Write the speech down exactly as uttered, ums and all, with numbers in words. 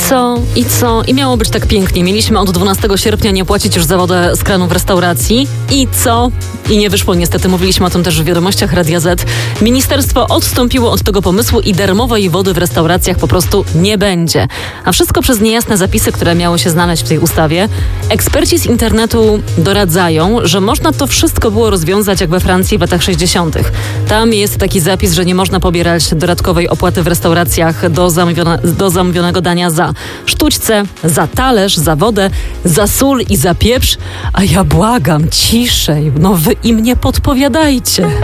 co? I co? I miało być tak pięknie. Mieliśmy od dwunastego sierpnia nie płacić już za wodę z kranu w restauracji. I co? I nie wyszło niestety. Mówiliśmy o tym też w wiadomościach Radia Z. Ministerstwo odstąpiło od tego pomysłu i darmowej wody w restauracjach po prostu nie będzie. A wszystko przez niejasne zapisy, które miały się znaleźć w tej ustawie. Eksperci z internetu doradzają, że można to wszystko było rozwiązać jak we Francji w latach sześćdziesiątych. Tam jest taki zapis, że nie można pobierać dodatkowej opłaty w restauracjach do, zamówione, do zamówionego dania za sztućce, za talerz, za wodę, za sól i za pieprz. A ja błagam, ciszej, no wy im nie podpowiadajcie.